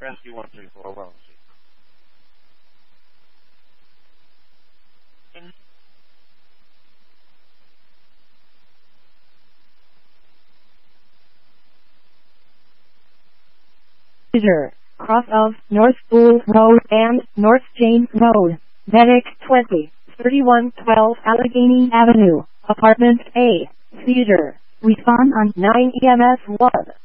Rescue 134, well. Cross of North Spool Road and North James Road, Medic 20, 3112 Allegheny Avenue, Apartment A, Seizure. Respond on 9 EMS 1.